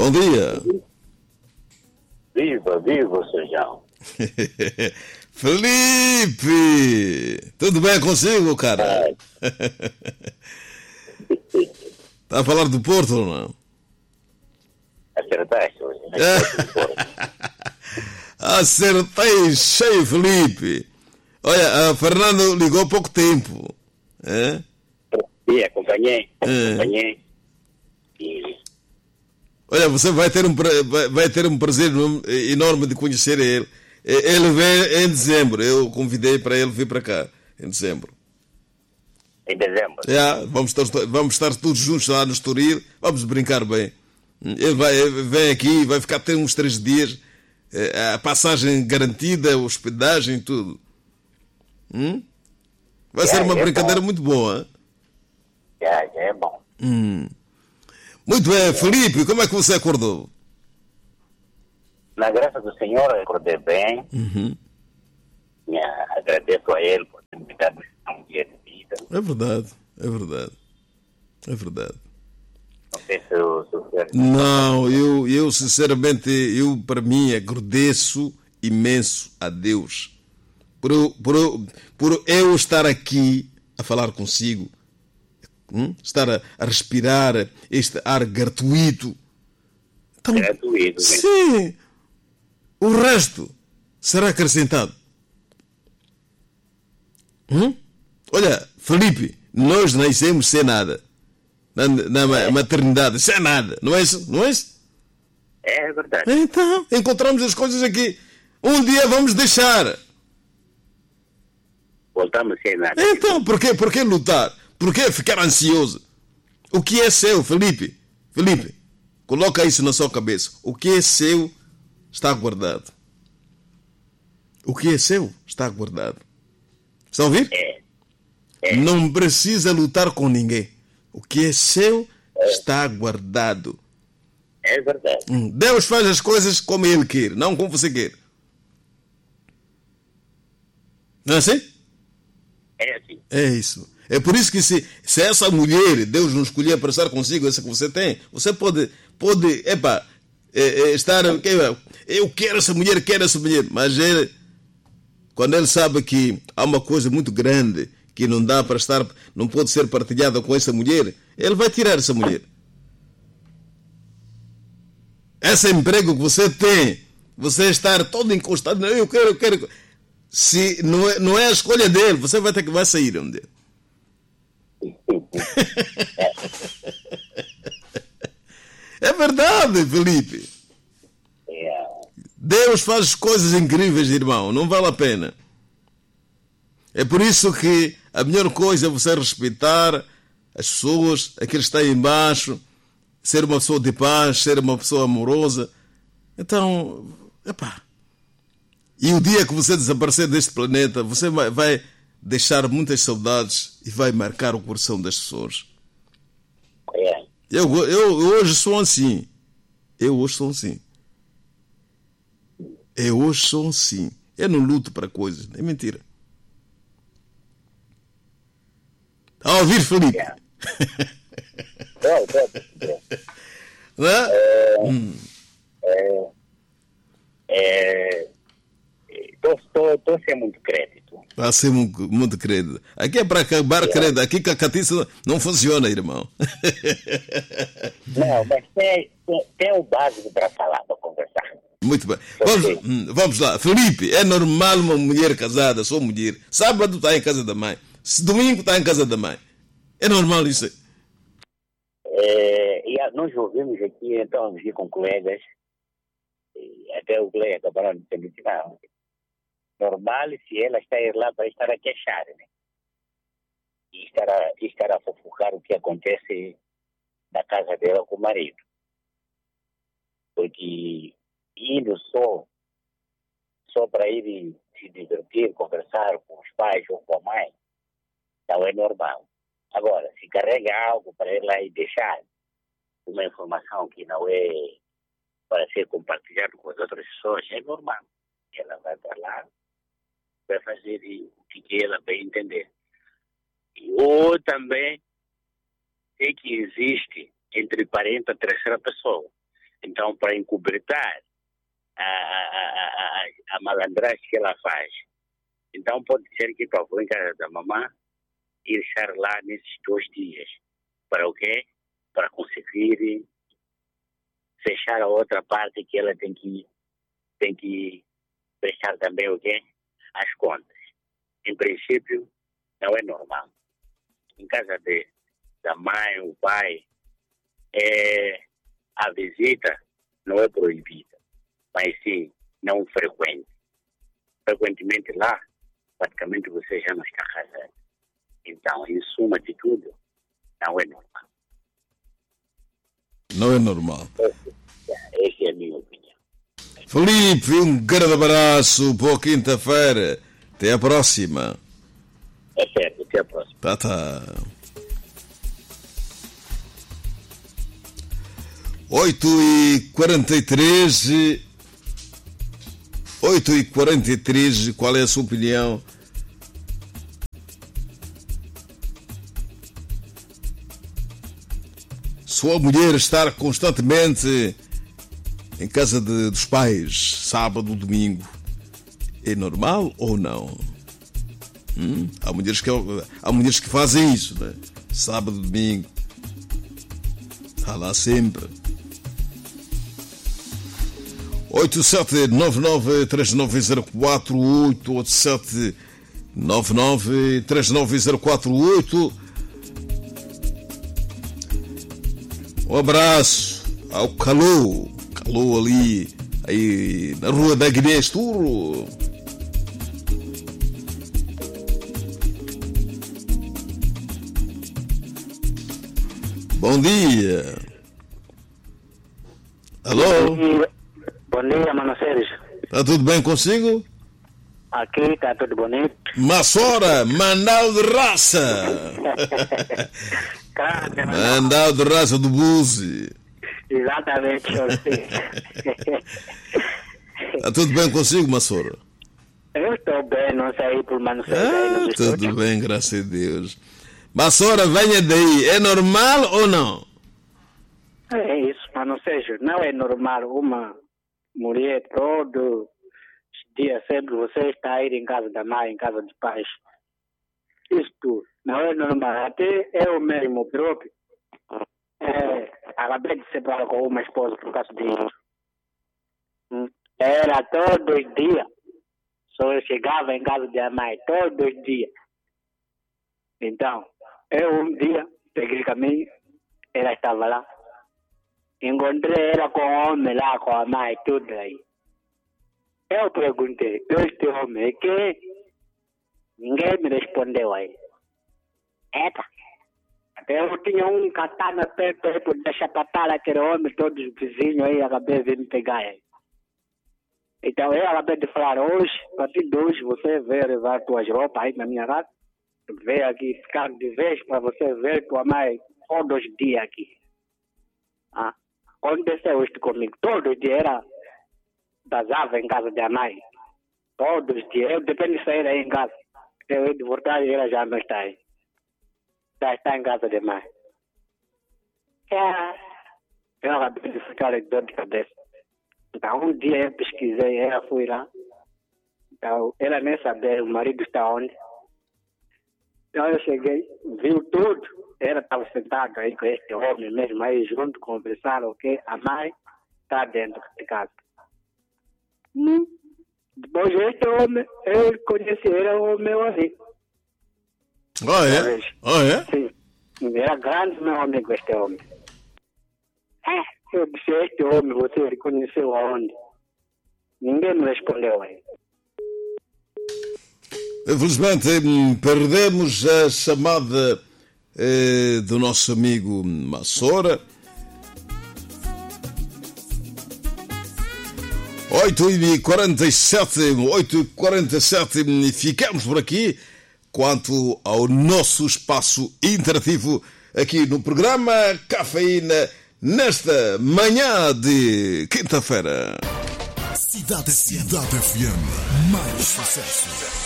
Bom dia. Viva, Sejão. Felipe! Tudo bem consigo, cara? Está a falar do Porto ou não? Acertaste hoje. Acertei cheio, Felipe. Olha, a Fernando ligou há pouco tempo. É? E acompanhei. E... Olha, você vai ter um prazer enorme de conhecer ele. Ele vem em dezembro. Eu convidei para ele vir para cá em dezembro. Em dezembro? Vamos estar todos juntos lá no Estoril. Vamos brincar bem. Ele vem aqui, vai ficar até uns 3 dias. A passagem garantida, a hospedagem, tudo. Vai ser uma brincadeira muito boa. Já é bom. Muito bem, Felipe, como é que você acordou? Na graça do Senhor, eu acordei bem. Agradeço a Ele por ter me dado um dia de vida. É verdade. Não sei se eu Não, eu sinceramente, para mim agradeço imenso a Deus por eu estar aqui a falar consigo, estar a respirar este ar gratuito. Então, gratuito. Sim, o resto será acrescentado. Olha, Felipe, nós nascemos sem nada. Na maternidade, sem nada. Não é isso? Não é isso? É verdade. Então, encontramos as coisas aqui. Um dia vamos deixar. Voltamos sem nada. Então, por que lutar? Por que ficar ansioso? O que é seu, Felipe? Felipe, coloca isso na sua cabeça. O que é seu está guardado. O que é seu está guardado. Está a ouvir? Não precisa lutar com ninguém. O que é seu está guardado. É verdade. Deus faz as coisas como Ele quer, não como você quer. Não é assim? É assim. É isso. É por isso que se essa mulher, Deus não escolher para estar consigo, essa que você tem, você pode estar... Eu quero essa mulher, mas quando ele sabe que há uma coisa muito grande que não dá para estar, não pode ser partilhada com essa mulher, ele vai tirar essa mulher. Esse emprego que você tem, você estar todo encostado, eu quero. Se não é a escolha dele, você vai ter que sair um dia. É verdade, Felipe. Deus faz coisas incríveis, irmão, não vale a pena. É por isso que a melhor coisa é você respeitar as pessoas, aqueles que estão embaixo, ser uma pessoa de paz, ser uma pessoa amorosa. Então, e o dia que você desaparecer deste planeta, você vai deixar muitas saudades e vai marcar o coração das pessoas. Eu hoje sou assim. Eu hoje sou assim. Eu não luto para coisas, é mentira. A ouvir, Felipe? Estou sem muito crédito. Está sem muito crédito. Aqui é para acabar crédito. Aqui cacatice não funciona, irmão. Não, mas tem o básico para falar, para conversar. Muito bem. Vamos lá. Felipe, é normal uma mulher casada, sua mulher, sábado está em casa da mãe, domingo está em casa da mãe. É normal isso? Nós ouvimos aqui, então, aqui com colegas, até o colega acabaram de dizer, não, normal se ela está lá para estar a queixar, né? E estar a fofocar o que acontece na casa dela com o marido. Porque indo só para ir se divertir, conversar com os pais ou com a mãe, não é normal. Agora, se carrega algo para ir lá e deixar uma informação que não é para ser compartilhado com as outras pessoas, é normal. Ela vai para lá, vai fazer o que ela vai entender. Ou também é que existe entre parente a terceira pessoa. Então, para encobertar a malandragem que ela faz. Então, pode ser que para a em casa da mamãe ir estar lá nesses 2 dias. Para o quê? Para conseguir fechar a outra parte que ela tem que prestar também o quê? As contas. Em princípio, não é normal. Em casa da mãe, o pai, a visita não é proibida, mas sim não frequente. Frequentemente lá, praticamente você já não está casado. Então, em suma de tudo, não é normal. Não é normal. Essa é a minha opinião. Felipe, um grande abraço. Boa quinta-feira. Até a próxima. É certo, até a próxima. Tá. 8h43. 8h43. Qual é a sua opinião? Sua mulher estar constantemente em casa dos pais, sábado, domingo, é normal ou não? Há mulheres que fazem isso, né? Sábado, domingo, está lá sempre. 8799390488, 8799390488. Um abraço ao Calou ali, aí na rua da Guiné Turro. Bom dia. Alô? Bom dia, Mano Sérgio. Está tudo bem consigo? Aqui está tudo bonito. Massora, Mandal de Raça. Mandal de Raça do Buzi. Exatamente, Está tudo bem consigo, Massora? Eu estou bem, não saí por Mano Sérgio. Tudo bem, graças a Deus. Massora, venha daí. É normal ou não? É isso, Mano Sérgio. Não é normal uma mulher todo dia sempre você está a ir em casa da mãe, em casa dos pais. Isto não é normal. Até eu mesmo próprio acabei de separar com uma esposa por causa disso. Era todos os dias. Só eu chegava em casa da mãe todos os dias. Então, eu um dia peguei caminho, ela estava lá. Encontrei ela com o homem lá, com a mãe, tudo aí. Eu perguntei, este homem é quem? Ninguém me respondeu aí. Eita. Eu tinha um katana perto aí por deixar patar aquele homem, todos os vizinhos aí, acabei de me pegar aí. Então eu acabei de falar, hoje, a partir de hoje, você veio levar tuas roupas aí na minha casa. Veio aqui ficar de vez para você ver tua mãe todos os dias aqui. Aconteceu isto comigo. Todos os dias era vazava em casa da mãe. Todos os dias. Eu depende de sair aí em casa. Eu ia de voltar e ela já não está aí. Já está em casa da mãe. Eu acabei de ficar de dor de cabeça. Então um dia eu pesquisei, ela fui lá. Então ela nem sabia o marido está onde. Então eu cheguei, viu tudo. Ela estava sentada aí com este homem mesmo aí junto, conversaram, ok? A mãe está dentro de casa. Depois este homem, eu conheci, era o meu amigo. É? Sim, era grande meu amigo este homem. Eu disse, este homem você conheceu aonde? Ninguém me respondeu aí. Infelizmente, perdemos a chamada do nosso amigo Massora. 8h47, ficamos por aqui quanto ao nosso espaço interativo aqui no programa Cafeína nesta manhã de quinta-feira. Cidade FM, mais sucesso.